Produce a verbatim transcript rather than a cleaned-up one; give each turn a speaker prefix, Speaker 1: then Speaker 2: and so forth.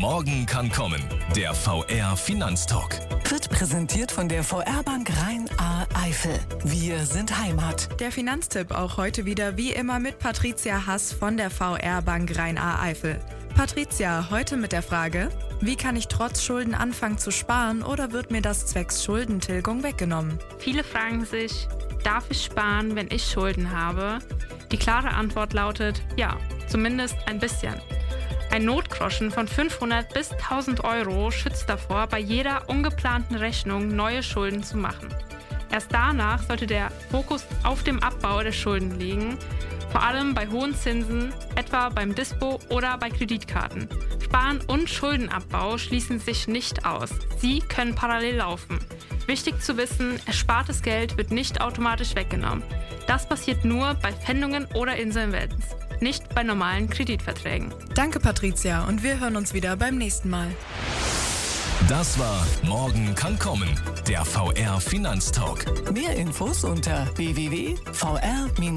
Speaker 1: Morgen kann kommen. Der V R Finanztalk.
Speaker 2: Wird präsentiert von der V R-Bank Rhein-A-Eifel. Wir sind Heimat.
Speaker 3: Der Finanztipp auch heute wieder wie immer mit Patricia Hass von der V R-Bank Rhein-A-Eifel. Patricia, heute mit der Frage: Wie kann ich trotz Schulden anfangen zu sparen oder wird mir das zwecks Schuldentilgung weggenommen?
Speaker 4: Viele fragen sich, darf ich sparen, wenn ich Schulden habe? Die klare Antwort lautet ja, zumindest ein bisschen. Ein Notgroschen von fünfhundert bis tausend Euro schützt davor, bei jeder ungeplanten Rechnung neue Schulden zu machen. Erst danach sollte der Fokus auf dem Abbau der Schulden liegen, vor allem bei hohen Zinsen, etwa beim Dispo oder bei Kreditkarten. Sparen und Schuldenabbau schließen sich nicht aus. Sie können parallel laufen. Wichtig zu wissen, erspartes Geld wird nicht automatisch weggenommen. Das passiert nur bei Pfändungen oder Insolvenz, nicht bei normalen Kreditverträgen.
Speaker 3: Danke, Patricia, und wir hören uns wieder beim nächsten Mal.
Speaker 1: Das war Morgen kann kommen. Der V R Finanztalk.
Speaker 2: Mehr Infos unter w w w punkt v r